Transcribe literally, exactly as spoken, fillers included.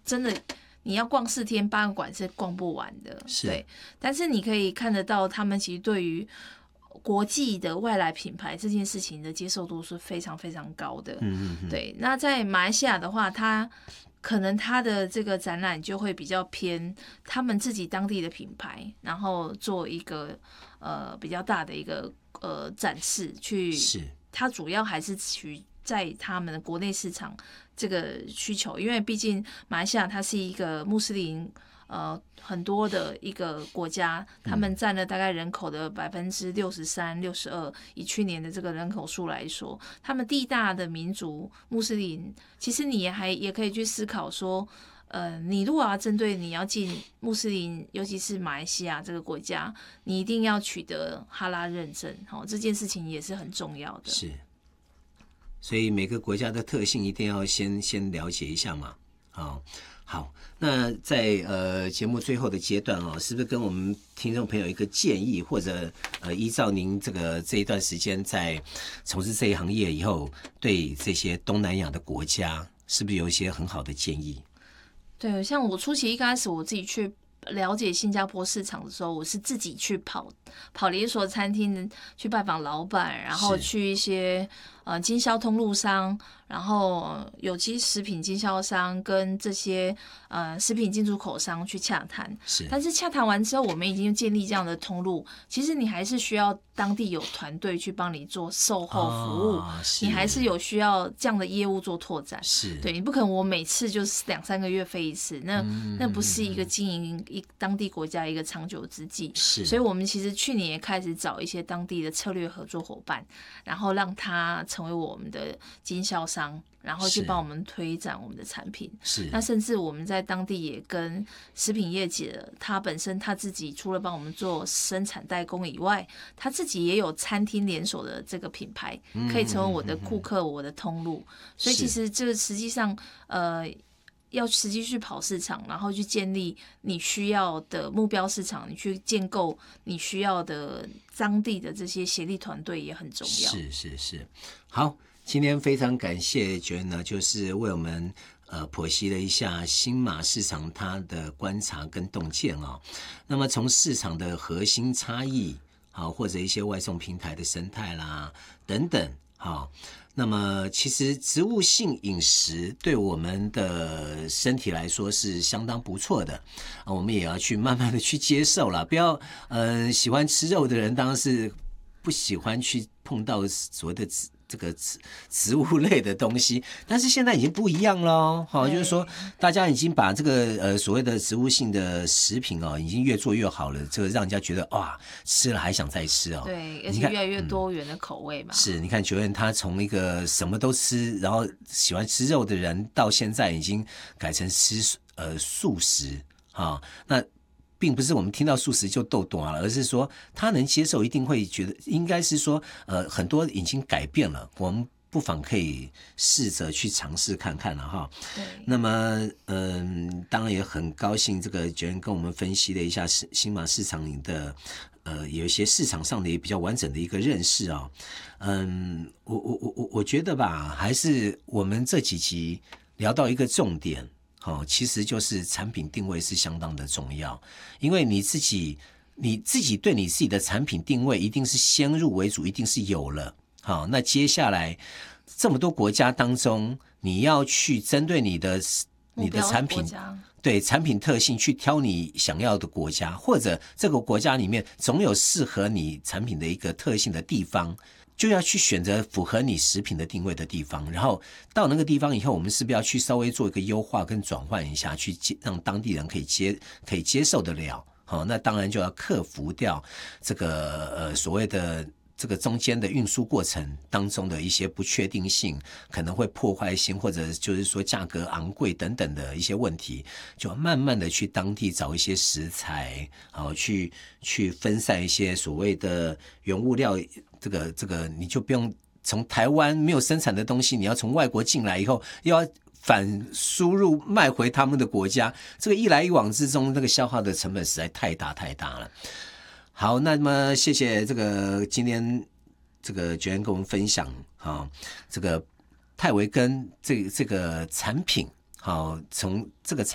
真的你要逛四天八馆是逛不完的，对。但是你可以看得到，他们其实对于国际的外来品牌这件事情的接受度是非常非常高的。嗯嗯嗯，对。那在马来西亚的话，它可能它的这个展览就会比较偏他们自己当地的品牌，然后做一个呃比较大的一个呃展示去。是。它主要还是取在他们的国内市场这个需求，因为毕竟马来西亚它是一个穆斯林呃很多的一个国家，他们占了大概人口的百分之六十三、六十二。以去年的这个人口数来说，他们地大的民族穆斯林，其实你还也可以去思考说，呃，你如果要针对你要进穆斯林，尤其是马来西亚这个国家，你一定要取得哈拉认证，哦，这件事情也是很重要的。 是。所以每个国家的特性一定要先先了解一下嘛，好，好，那在呃节目最后的阶段哦，是不是跟我们听众朋友一个建议，或者呃依照您这个这一段时间在从事这一行业以后，对这些东南亚的国家，是不是有一些很好的建议？ 对，像我初期一开始我自己去了解新加坡市场的时候，我是自己去跑跑连锁餐厅，去拜访老板，然后去一些呃经销通路商，然后有机食品经销商跟这些呃食品进出口商去洽谈。是，但是洽谈完之后，我们已经建立这样的通路，其实你还是需要当地有团队去帮你做售后服务，哦，你还是有需要这样的业务做拓展。是，对，你不可能我每次就是两三个月飞一次，那、嗯、那不是一个经营一当地国家一个长久之计。是，所以我们其实去年也开始找一些当地的策略合作伙伴，然后让他成为我们的经销商，然后去帮我们推展我们的产品。是，那甚至我们在当地也跟食品业界，他本身他自己除了帮我们做生产代工以外，他自己也有餐厅连锁的这个品牌，可以成为我的顾客，我的通路。所以其实这实际上呃。要实际去跑市场，然后去建立你需要的目标市场，你去建构你需要的当地的这些协力团队也很重要。 是是是，好，今天非常感谢Joanne，就是为我们呃剖析了一下新马市场它的观察跟洞见啊、哦。那么从市场的核心差异，好，或者一些外送平台的生态啦等等，好。那么其实植物性饮食对我们的身体来说是相当不错的，我们也要去慢慢的去接受啦，不要呃喜欢吃肉的人当然是不喜欢去碰到所谓的这个植物类的东西，但是现在已经不一样了，好，就是说大家已经把这个呃所谓的植物性的食品哦，已经越做越好了，这个让人家觉得哇，吃了还想再吃哦。 对，而且越来越多元的口味嘛。嗯、 是，你看Joanne他从一个什么都吃，然后喜欢吃肉的人，到现在已经改成吃呃素食啊，那。并不是我们听到素食就斗短了，而是说他能接受，一定会觉得应该是说，呃，很多已经改变了，我们不妨可以试着去尝试看看了哈。对。那么，嗯、呃，当然也很高兴，这个Joanne跟我们分析了一下新马市场里的，呃，有一些市场上的也比较完整的一个认识啊、哦。嗯，我我我我我觉得吧，还是我们这几集聊到一个重点。哦，其实就是产品定位是相当的重要，因为你自己你自己对你自己的产品定位一定是先入为主，一定是有了。好，那接下来这么多国家当中，你要去针对你的你的产品，对产品特性去挑你想要的国家，或者这个国家里面总有适合你产品的一个特性的地方。就要去选择符合你食品的定位的地方，然后到那个地方以后，我们是不是要去稍微做一个优化跟转换一下，去接让当地人可以接可以接受得了。好，那当然就要克服掉这个呃所谓的这个中间的运输过程当中的一些不确定性，可能会破坏性，或者就是说价格昂贵等等的一些问题，就慢慢的去当地找一些食材，好去去分散一些所谓的原物料。这个这个你就不用从台湾没有生产的东西，你要从外国进来以后，又要反输入卖回他们的国家，这个一来一往之中，那个消耗的成本实在太大太大了。好，那么谢谢这个今天这个Joanne跟我们分享啊，这个泰维根这这个产品，好，从这个产